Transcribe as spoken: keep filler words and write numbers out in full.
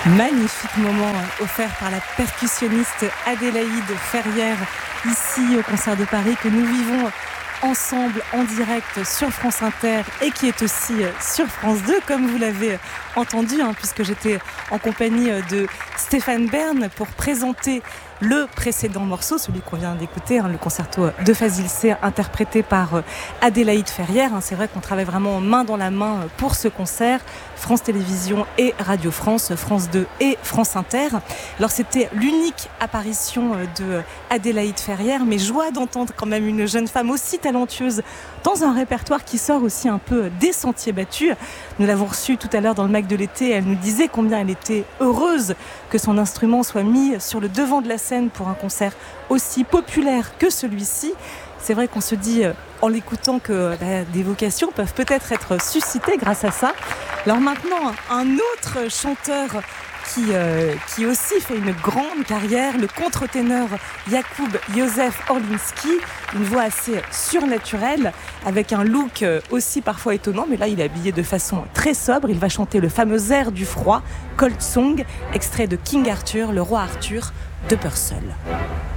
Magnifique moment offert par la percussionniste Adélaïde Ferrière ici au Concert de Paris que nous vivons ensemble en direct sur France Inter et qui est aussi sur France deux, comme vous l'avez entendu, hein, puisque j'étais en compagnie de Stéphane Bern pour présenter le précédent morceau, celui qu'on vient d'écouter, hein, le concerto de Fazil C, interprété par Adélaïde Ferrière. Hein, c'est vrai qu'on travaille vraiment main dans la main pour ce concert, France Télévisions et Radio France, France deux et France Inter. Alors c'était l'unique apparition de Adélaïde Ferrière, mais joie d'entendre quand même une jeune femme aussi talentueuse dans un répertoire qui sort aussi un peu des sentiers battus. Nous l'avons reçue tout à l'heure dans le Mac de l'été, elle nous disait combien elle était heureuse que son instrument soit mis sur le devant de la scène pour un concert aussi populaire que celui-ci. C'est vrai qu'on se dit en l'écoutant que bah, des vocations peuvent peut-être être suscitées grâce à ça. Alors maintenant, un autre chanteur qui, euh, qui aussi fait une grande carrière, le contre-ténor Jakub Józef Orliński, une voix assez surnaturelle, avec un look aussi parfois étonnant, mais là il est habillé de façon très sobre. Il va chanter le fameux air du froid, Cold Song, extrait de King Arthur, le roi Arthur de Purcell.